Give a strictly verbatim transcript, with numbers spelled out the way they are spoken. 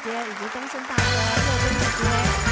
姐姐以及东森大哥、佑东姐姐。